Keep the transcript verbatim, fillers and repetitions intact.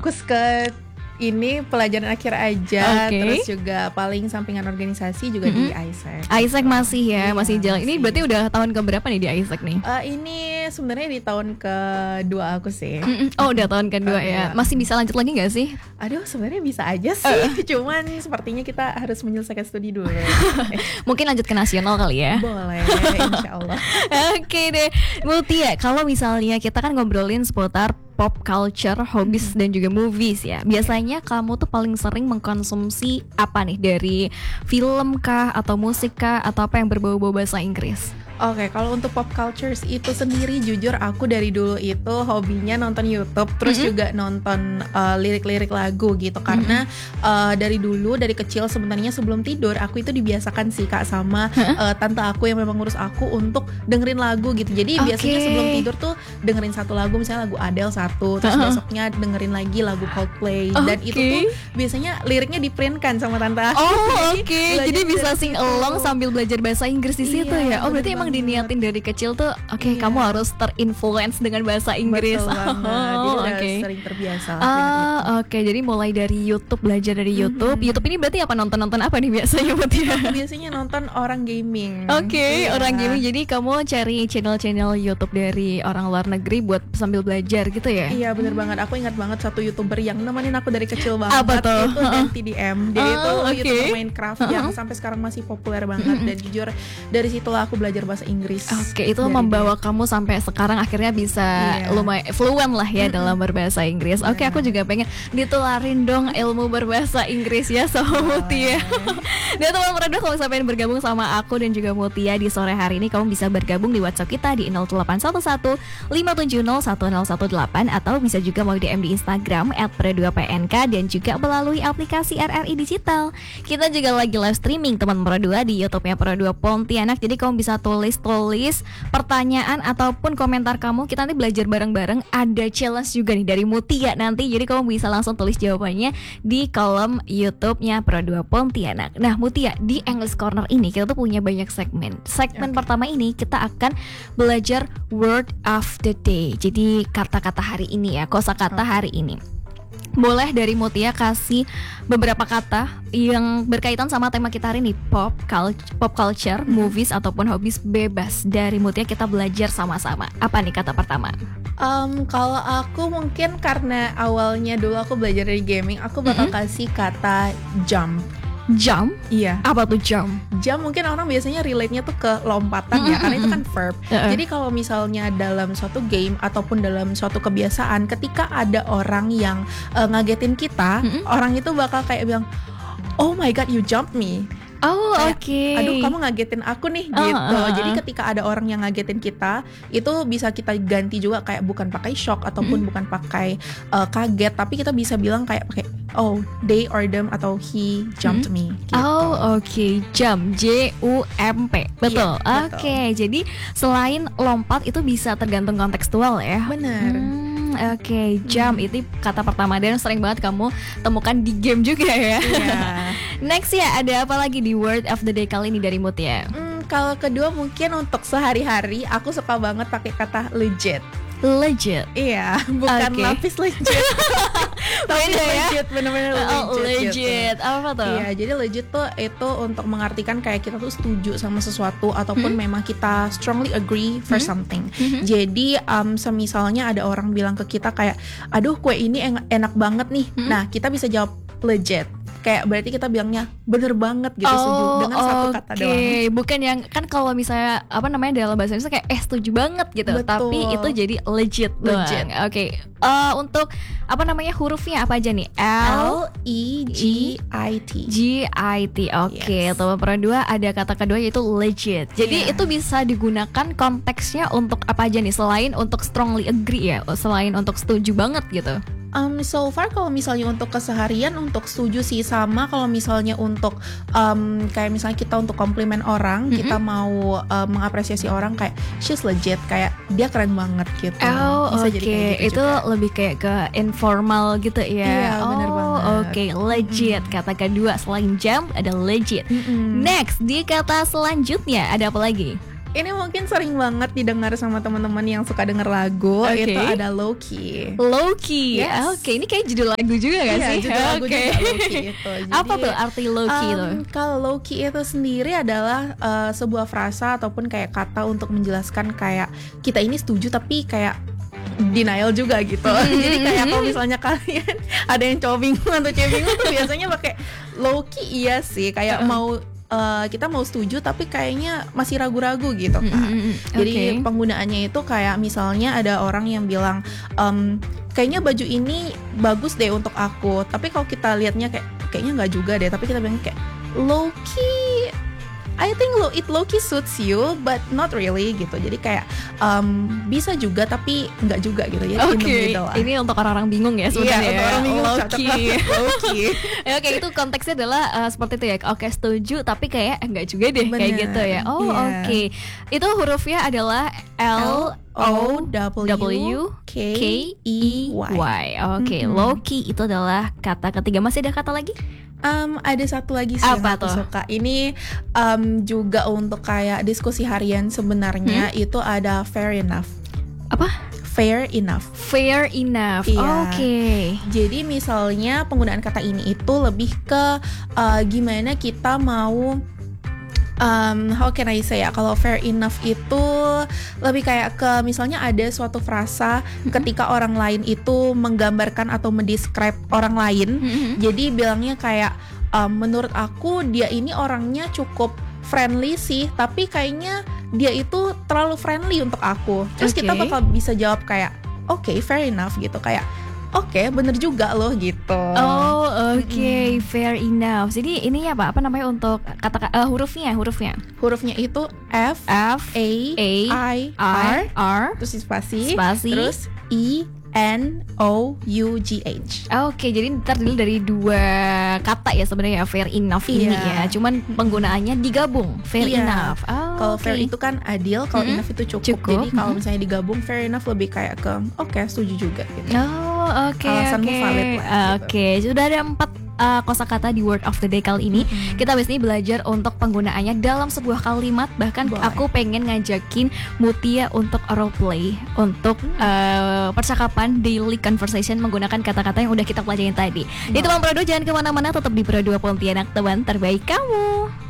fokus ke ini pelajaran akhir aja, okay. Terus juga paling sampingan organisasi juga mm-hmm. di I S E C. I S E C masih ya, iya, masih jalan. Ini masih. Berarti udah tahun keberapa nih di I S E C nih? Uh, ini sebenarnya di tahun kedua aku sih. Mm-mm. Oh udah tahun kedua uh, ya. Iya. Masih bisa lanjut lagi nggak sih? Aduh sebenarnya bisa aja sih, uh. cuman sepertinya kita harus menyelesaikan studi dulu. Mungkin lanjut ke nasional kali ya? Boleh, insya Allah. Oke deh, Mutia, kalau misalnya kita kan ngobrolin seputar pop culture, hobbies hmm. dan juga movies ya. Biasanya kamu tuh paling sering mengkonsumsi apa nih, dari film kah atau musik kah atau apa yang berbau-bau bahasa Inggris? Oke, okay, kalau untuk pop cultures itu sendiri, jujur aku dari dulu itu hobinya nonton YouTube, terus mm-hmm. juga nonton uh, lirik-lirik lagu gitu. Karena mm-hmm. uh, dari dulu, dari kecil sebenarnya sebelum tidur aku itu dibiasakan sih Kak sama uh, tante aku yang memang ngurus aku untuk dengerin lagu gitu. Jadi okay. biasanya sebelum tidur tuh dengerin satu lagu, misalnya lagu Adele satu, terus uh-huh. besoknya dengerin lagi lagu Coldplay. Okay. Dan itu tuh biasanya liriknya diprintkan sama tante aku. Oh oke, okay. Jadi bisa sing along sambil belajar bahasa Inggris di situ iya, ya. Oh berarti emang diniatin dari kecil tuh, oke okay, iya. kamu harus terinfluence dengan bahasa Inggris. Betul banget. Oh, jadi udah okay. sering terbiasa. Ah, oke. Okay. Jadi mulai dari YouTube, belajar dari YouTube. Mm-hmm. YouTube ini berarti apa, nonton-nonton apa nih biasanya buat dia? Biasanya nonton orang gaming. Oke, okay, iya. orang gaming. Jadi kamu cari channel-channel YouTube dari orang luar negeri buat sambil belajar gitu ya? Iya, bener hmm. banget. Aku ingat banget satu YouTuber yang nemenin aku dari kecil banget. Apa tuh? Itu dan T D M. Jadi oh, itu okay. YouTuber Minecraft uh-huh. yang sampai sekarang masih populer banget. Mm-hmm. Dan jujur dari situlah aku belajar bahasa Inggris. Oke, okay, itu membawa dia. Kamu sampai sekarang akhirnya bisa yeah. lumayan fluent lah ya mm-hmm. dalam berbahasa Inggris. Oke, okay, aku juga pengen ditularin dong ilmu berbahasa Inggris ya sama Mutia. Dan teman berdua, kalau misalnya pengen bergabung sama aku dan juga Mutia di sore hari ini, kamu bisa bergabung di WhatsApp kita di nol delapan satu satu lima tujuh nol satu nol satu delapan atau bisa juga mau D M di Instagram et pro dua p n k dan juga melalui aplikasi R R I Digital. Kita juga lagi live streaming teman Pro dua di YouTube-nya Pro dua Pontianak. Jadi kamu bisa tulis-tulis pertanyaan ataupun komentar kamu. Kita nanti belajar bareng-bareng. Ada challenge juga nih dari Mutia nanti. Jadi kamu bisa langsung tulis jawabannya di kolom YouTube-nya Pro dua Pontianak. Nah, Mutia, di English Corner ini kita tuh punya banyak segmen. Segmen okay. pertama ini kita akan belajar word of the day. Jadi kata-kata hari ini ya, kosakata okay. hari ini. Boleh dari Mutia kasih beberapa kata yang berkaitan sama tema kita hari ini, pop culture, pop culture, hmm. movies ataupun hobbies, bebas. Dari Mutia kita belajar sama-sama. Apa nih kata pertama? Um, kalau aku mungkin karena awalnya dulu aku belajar dari gaming, aku bakal mm-hmm. kasih kata jump. Jump? Iya. Apa tuh jump? Jump mungkin orang biasanya relate-nya tuh ke lompatan mm-hmm. ya, karena itu kan verb. Uh-uh. Jadi kalau misalnya dalam suatu game ataupun dalam suatu kebiasaan, ketika ada orang yang uh, ngagetin kita, mm-hmm. orang itu bakal kayak bilang, "Oh my god, you jumped me." Oh oke. Okay. Aduh kamu ngagetin aku nih uh, gitu. uh, uh. Jadi ketika ada orang yang ngagetin kita, itu bisa kita ganti juga kayak bukan pakai shock ataupun mm. bukan pakai uh, kaget, tapi kita bisa bilang kayak pakai oh they or them atau he jumped mm. me. Gitu. Oh oke, okay. Jump, J U M P. Betul. Iya, oke. Okay. Jadi selain lompat itu bisa tergantung kontekstual ya. Benar. Hmm. Oke, okay, jump hmm. itu kata pertama dan sering banget kamu temukan di game juga ya. Yeah. Next ya, ada apa lagi di word of the day kali ini dari Mutia? Hmm, kalau kedua mungkin untuk sehari-hari aku suka banget pakai kata legit. Legit. Iya, bukan okay. lapis legit. Tapi ya? legit, bener-bener legit. Oh, legit. Gitu. Apa tuh? Iya, jadi legit tuh itu untuk mengartikan kayak kita tuh setuju sama sesuatu ataupun hmm? memang kita strongly agree for hmm? something. Hmm? Jadi, um, semisalnya ada orang bilang ke kita kayak, aduh kue ini en- enak banget nih. Hmm? Nah, kita bisa jawab legit. Kayak berarti kita bilangnya bener banget gitu, oh, setuju dengan okay. satu kata doang. Oke, bukan yang kan kalau misalnya apa namanya dalam bahasa Indonesia kayak eh setuju banget gitu. Betul. Tapi itu jadi legit. Legit. Oke. Okay. Uh, untuk apa namanya hurufnya apa aja nih? L E G I T. G I T. Oke, okay. Yes. Teman Pro dua ada kata kedua yaitu legit. Jadi yeah. itu bisa digunakan konteksnya untuk apa aja nih selain untuk strongly agree ya, selain untuk setuju banget gitu. Um, so far kalau misalnya untuk keseharian untuk setuju sih sama. Kalau misalnya untuk um, kayak misalnya kita untuk komplimen orang, mm-hmm. kita mau um, mengapresiasi orang kayak she's legit, kayak dia keren banget gitu. Oh oke, okay. Gitu itu juga. Lebih kayak ke informal gitu ya. Iya oh, benar banget. Oke, okay. Legit. Mm-hmm. Kata kedua selain jump ada legit. Mm-hmm. Next di kata selanjutnya ada apa lagi? Ini mungkin sering banget didengar sama teman-teman yang suka denger lagu. Okay. Itu ada low key. Low key. Yes. Oke, okay. Ini kayak judul lagu juga gak iya, sih? Judul lagu okay. juga low key itu. Jadi, apa tuh arti low key um, tuh? Kalau low key itu sendiri adalah uh, sebuah frasa ataupun kayak kata untuk menjelaskan kayak kita ini setuju tapi kayak denial juga gitu. Jadi kayak kalau misalnya kalian ada yang cowok bingung atau cewek bingung tuh biasanya pakai low key. Iya sih, kayak uh-uh. mau Uh, kita mau setuju tapi kayaknya masih ragu-ragu gitu kan. Mm-hmm. Jadi okay. penggunaannya itu kayak misalnya ada orang yang bilang um, kayaknya baju ini bagus deh untuk aku, tapi kalau kita lihatnya kayak kayaknya nggak juga deh, tapi kita bilang kayak low key I think low, it low key suits you but not really gitu. Jadi kayak um, bisa juga tapi nggak juga gitu. Jadi okay. Ini untuk orang-orang bingung ya sebenarnya. Iya, untuk orang bingung. Low key. Low key. Ya, oke, itu konteksnya adalah uh, seperti itu ya. Oke, setuju tapi kayak enggak juga deh. Bener. Kayak gitu ya. Oh, yeah. Oke. Okay. Itu hurufnya adalah L O W K E Y. Oke, okay. Mm-hmm. Low key itu adalah kata ketiga. Masih ada kata lagi? Um, ada satu lagi sih apa yang aku tuh? suka. Ini um, juga untuk kayak diskusi harian sebenarnya. Hmm? Itu ada fair enough. Apa? Fair enough. Fair enough. Iya. Oke. Okay. Jadi misalnya penggunaan kata ini itu lebih ke uh, gimana kita mau Um, how can I say ya, kalau fair enough itu lebih kayak ke misalnya ada suatu frasa mm-hmm. ketika orang lain itu menggambarkan atau mendescribe orang lain, mm-hmm. jadi bilangnya kayak um, menurut aku dia ini orangnya cukup friendly sih, tapi kayaknya dia itu terlalu friendly untuk aku. Terus okay. kita bakal bisa jawab kayak oke, okay, fair enough gitu, kayak oke, okay, bener juga loh gitu. Oh, oke, okay. mm. Fair enough. Jadi ini ya Pak, apa namanya untuk kata uh, hurufnya, hurufnya. Hurufnya itu F, F A, A I, R, R, terus spasi, spasi, terus E, N, O, U, G, H. Oke, okay, jadi terdiri dari dua kata ya sebenarnya fair enough yeah. ini ya. Cuman penggunaannya digabung, fair yeah. enough. Oh, kalau okay. fair itu kan adil, kalau mm-hmm. enough itu cukup. cukup. Jadi kalau mm-hmm. misalnya digabung fair enough lebih kayak ke oke, okay, setuju juga gitu. Oh, oke. Okay, alasanmu okay. valid lah. Oke, okay. Gitu. Sudah ada empat uh, kosakata di word of the day kali ini. Mm-hmm. Kita abis ini belajar untuk penggunaannya dalam sebuah kalimat. Bahkan Boleh. Aku pengen ngajakin Mutia untuk role play, untuk uh, percakapan daily conversation menggunakan kata-kata yang udah kita pelajarin tadi. Jadi teman Pro dua jangan kemana-mana, tetap di Pro dua Pontianak, teman terbaik kamu.